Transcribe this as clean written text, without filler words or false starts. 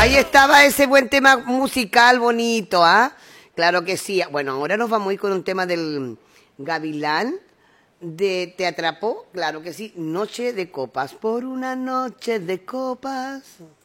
Ahí estaba ese buen tema musical bonito, ¿ah? Claro que sí. Bueno, ahora nos vamos a ir con un tema del Gavilán de Te Atrapó, claro que sí. Noche de copas, por una noche de copas.